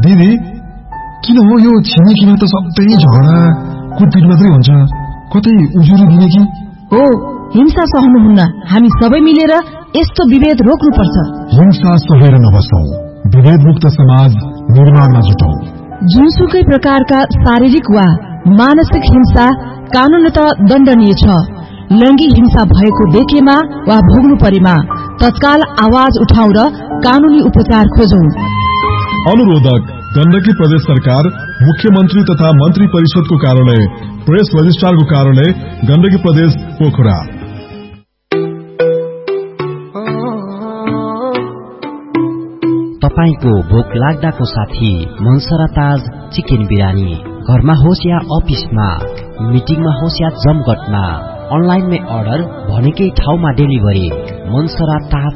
दिदी किन हो यो छिमेकीमा त सधैँ झगडा कुटपिट मात्रै हुन्छ, कतै उजुरी दिने कि हो? हिंसा सहनुहुन्न, हामी सबै मिलेर यस्तो विभेद रोक्नुपर्छ। हिंसा सहेर नबसौं, विभेद मुक्त समाज निर्माणमा जुटौं। जुनसुकै प्रकारका शारीरिक वा मानसिक हिंसा कानूनत दण्डनीय छ। लैंगिक हिंसा भएको देखेमा वा भोग्नु परेमा तत्काल आवाज उठाउँ र कानूनी उपचार खोजौं। अनुरोधक गण्डकी प्रदेश सरकार, मुख्यमन्त्री तथा मन्त्री परिषदको कार्यालय, प्रेस रजिस्ट्रारको कार्यालय, गण्डकी प्रदेश पोखरा। तपाईको भोक लाग्दाको साथी मनसरा ताज चिकन बिरानी। घरमा होस् या अफिसमा, मिटिङमा होस् या जमघटमा, अनलाइनमै अर्डर, भनेकै ठाउँमा डेलिभरी। मनसरा ताज